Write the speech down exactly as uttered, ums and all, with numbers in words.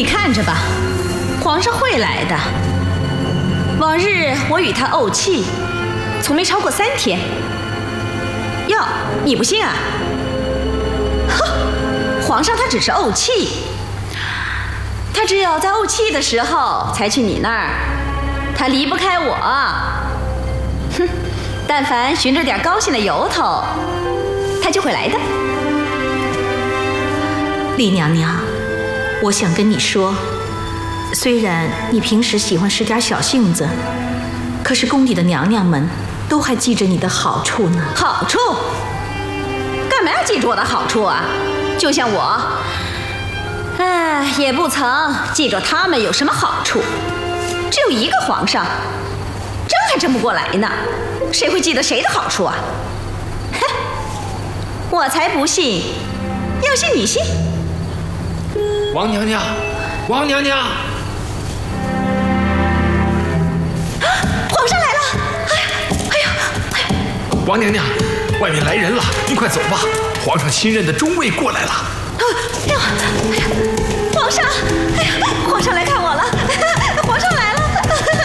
你看着吧，皇上会来的。往日我与他怄气，从没超过三天。哟，你不信啊？哼，皇上他只是怄气，他只有在怄气的时候才去你那儿，他离不开我。哼，但凡寻着点高兴的由头，他就会来的。 丽娘娘，我想跟你说，虽然你平时喜欢使点小性子，可是宫里的娘娘们都还记着你的好处呢。 好处？干嘛要记住我的好处啊？就像我，哎，也不曾记住他们有什么好处。只有一个皇上，争还争不过来呢，谁会记得谁的好处啊？哼，我才不信，要信你信？ 王娘娘，王娘娘！ 皇上来了！哎呀，哎呀，哎呀！ 王娘娘，外面来人了，您快走吧，皇上新任的中尉过来了。 哎呀，哎呀，皇上！